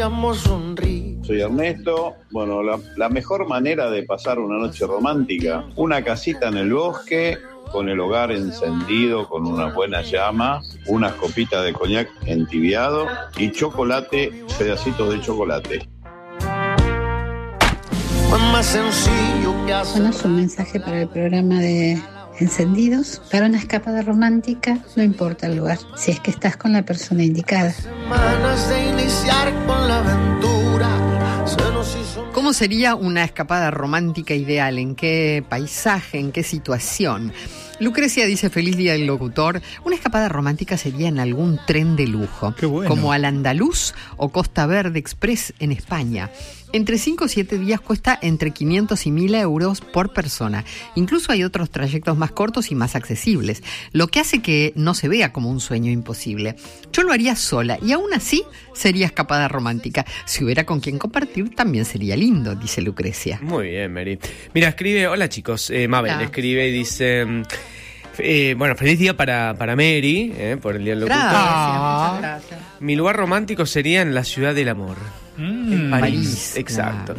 cambiamos sonrisa. Soy Ernesto. Bueno, la mejor manera de pasar una noche romántica, una casita en el bosque, con el hogar encendido, con una buena llama, unas copitas de coñac entibiado y chocolate, pedacitos de chocolate. Más sencillo que hacer. Bueno, es un mensaje para el programa de Encendidos. Para una escapada romántica, no importa el lugar, si es que estás con la persona indicada. Semanas de iniciar con la aventura. ¿Cómo sería una escapada romántica ideal? ¿En qué paisaje? ¿En qué situación? Lucrecia dice, feliz día del locutor. Una escapada romántica sería en algún tren de lujo. Qué bueno. Como Al Andaluz o Costa Verde Express en España. Entre 5 o 7 días cuesta entre 500 y 1.000 euros por persona. Incluso hay otros trayectos más cortos y más accesibles, lo que hace que no se vea como un sueño imposible. Yo lo haría sola y aún así sería escapada romántica. Si hubiera con quien compartir también sería lindo, dice Lucrecia. Muy bien, Mary. Mira, escribe, hola chicos, Mabel escribe y dice... bueno, feliz día para Mary, por el día del locutor. Muchas gracias. Mi lugar romántico sería en la ciudad del amor. En París. Exacto.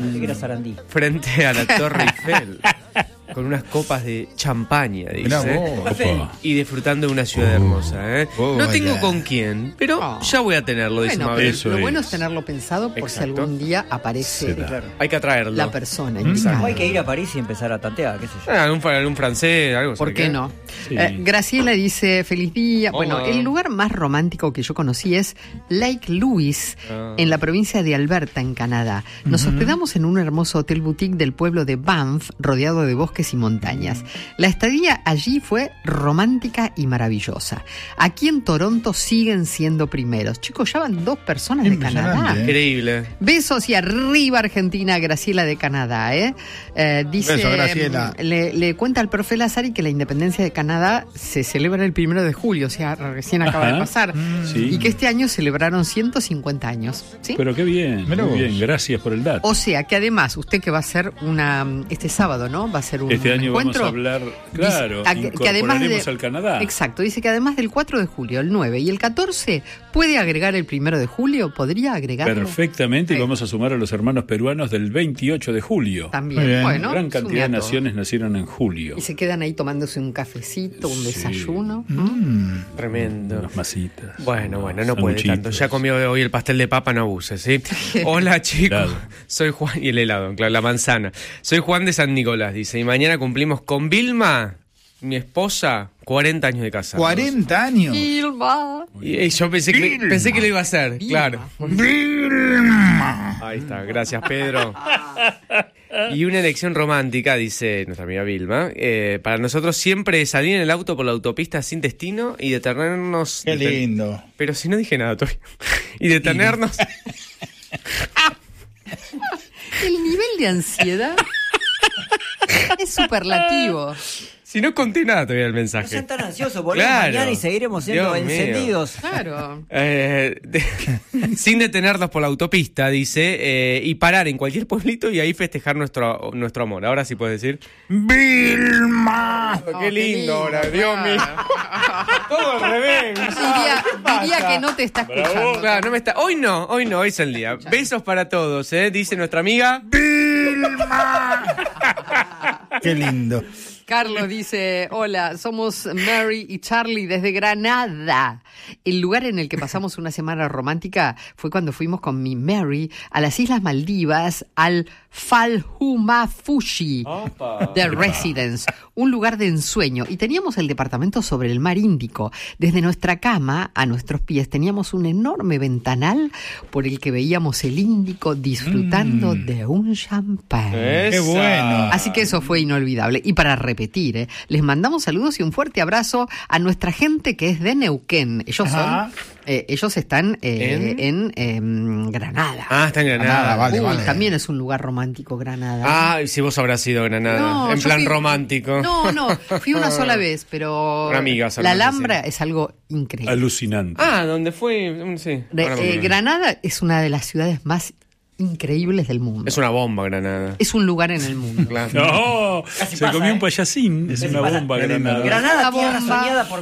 Frente a la Torre Eiffel. Con unas copas de champaña, dice. Y disfrutando de una ciudad hermosa, ¿eh? No tengo con quién, pero ya voy a tenerlo, dice Mabel. Lo bueno es tenerlo pensado por si algún día aparece hay que atraerlo. la persona indicada. O hay que ir a París y empezar a tantear, qué sé yo. Algún francés, algo. ¿Por qué no? Sí. Graciela dice, feliz día. Hola. Bueno, el lugar más romántico que yo conocí es Lake Louise, en la provincia de Alberta, en Canadá. Nos hospedamos en un hermoso hotel boutique del pueblo de Banff, rodeado de bosques y montañas. La estadía allí fue romántica y maravillosa. Aquí en Toronto siguen siendo primeros. Chicos, ya van 2 personas de Canadá. Increíble. Besos y arriba Argentina, Graciela de Canadá, dice, Beso, Graciela. Le cuenta al profe Lazari que la independencia de Canadá se celebra el 1 de julio, o sea, recién acaba de pasar. Sí. Y que este año celebraron 150 años. ¿Sí? Pero qué bien, muy bien, gracias por el dato. O sea, que además, usted que va a hacer este sábado, ¿no? Va a ser un Este año encuentro. Vamos a hablar, claro, que además al Canadá. Exacto, dice que además del 4 de julio, el 9 y el 14, puede agregar el 1 de julio, ¿podría agregarlo? Perfectamente, y vamos a sumar a los hermanos peruanos del 28 de julio. También, bueno. Gran cantidad de naciones nacieron en julio. Y se quedan ahí tomándose un cafecito, un desayuno. Tremendo. Unas masitas. Bueno, no puede tanto. Ya comió hoy el pastel de papa, no abuse, ¿sí? Hola, chicos. Soy Juan, y el helado, claro, la manzana. Soy Juan de San Nicolás, dice, y mañana cumplimos con Vilma, mi esposa, 40 años de casada. ¿40 años? Vilma. Y yo pensé que lo iba a hacer, Vilma. claro. Vilma. Ahí está, gracias Pedro. Y una elección romántica, dice nuestra amiga Vilma, para nosotros siempre salir en el auto por la autopista sin destino y detenernos... Qué lindo. Pero si no dije nada todavía. Y detenernos... El nivel de ansiedad es superlativo. Si no conté nada todavía el mensaje. No sean tan ansiosos, volvemos Claro. mañana y seguiremos siendo Dios mío. encendidos. Claro. Sin detenernos por la autopista, dice, y parar en cualquier pueblito y ahí festejar nuestro amor. Ahora sí puedes decir... Vilma. Qué lindo ahora, Dios mío. Todo al revés. Diría que no te está escuchando. Claro, no me está... Hoy no, hoy es el día. Besos para todos, dice nuestra amiga... Vilma. Qué lindo. Carlos dice, hola, somos Mary y Charlie desde Granada. El lugar en el que pasamos una semana romántica fue cuando fuimos con mi Mary a las Islas Maldivas, al Falhumafushi The Residence, un lugar de ensueño. Y teníamos el departamento sobre el mar Índico. Desde nuestra cama a nuestros pies teníamos un enorme ventanal por el que veíamos el Índico disfrutando de un champán. Qué bueno. Así que eso fue inolvidable. Y para repetir, les mandamos saludos y un fuerte abrazo a nuestra gente que es de Neuquén. Ellos están en Granada. Ah, está en Granada. Vale. También es un lugar romántico, Granada. Ah, si vos habrás ido a Granada. No, en yo plan fui- romántico. No, fui una sola vez, pero Una amiga, la Alhambra es algo increíble. Alucinante. Ah, ¿dónde fue? Sí. Ahora me acuerdo. Granada es una de las ciudades más increíbles del mundo. Es una bomba, Granada. Es un lugar en el mundo. Claro. No, Casi se pasa, comió un payasín. Es una bomba, Granada. Granada, La tierra bomba. soñada por mí.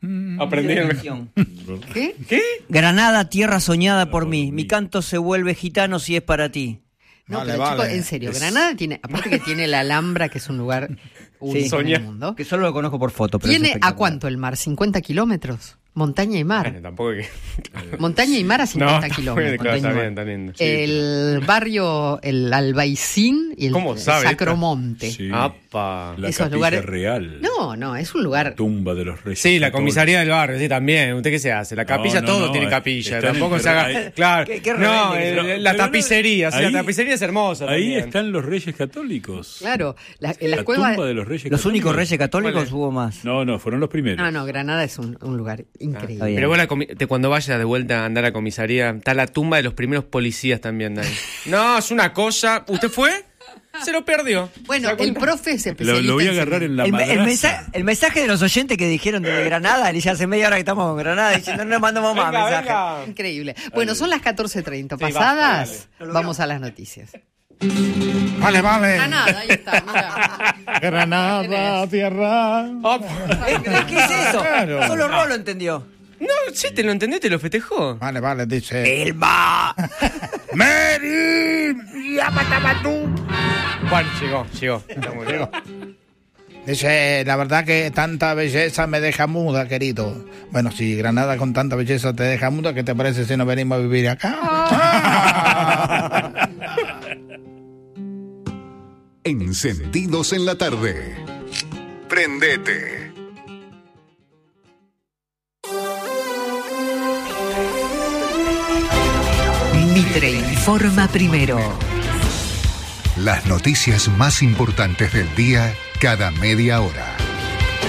Aprendí el ¿Qué? Granada, tierra soñada por mí. Mi canto se vuelve gitano si es para ti. No, Vale, pero chicos, vale. en serio, Granada tiene, aparte que tiene la Alhambra, que es un lugar único en el mundo. Que solo lo conozco por foto. Pero ¿Tiene es a espectacular. cuánto el mar? ¿50 kilómetros? Montaña y mar. Bueno, tampoco que... Montaña y mar a 50 No, kilómetros. claro, está bien, está bien. El barrio, el Albaicín y el ¿Cómo sabe Sacromonte. Sí. Apa. La Esos capilla lugares- real. No, es un lugar... Tumba de los reyes. Sí, la católicos. comisaría del barrio, sí, también. ¿Usted qué se hace? La capilla, No, todo tiene capilla. están Tampoco se enterrados haga... ahí. Claro. Qué No, rebelde que la Pero tapicería. Sí, ahí- la tapicería es hermosa Ahí también. están los reyes católicos. Claro, en La las cuevas... tumba de los reyes ¿Los católicos. únicos reyes ¿Cuál católicos es? hubo más? No, fueron los primeros. No, Granada es un lugar increíble. está bien. Pero bueno, cuando vayas de vuelta a andar a la comisaría, está la tumba de los primeros policías también ahí. No, es una cosa... ¿Usted fue? Se lo perdió. Bueno, ¿Se da el cuenta? profe es especialista Lo voy a en agarrar en la El madraza. mensaje de los oyentes que dijeron desde Granada, y ya hace media hora que estamos con Granada, diciendo no le mandamos más Venga, mensajes. venga. Increíble. Bueno, son las 14:30. Sí, Pasadas, basta, vamos a las noticias. Vale, vale. Granada, ahí está, mira. Granada, tierra. ¿Qué es eso? Claro. Solo Rolo entendió. No, sí, te lo entendí, te lo festejó. Vale, dice. El ma. Mary, tú. Juan, llegó. Estamos bien. Dice, la verdad que tanta belleza me deja muda, querido. Bueno, si Granada con tanta belleza te deja muda, ¿qué te parece si nos venimos a vivir acá? Encendidos en la tarde. Prendete. Mitre informa primero. Las noticias más importantes del día cada media hora.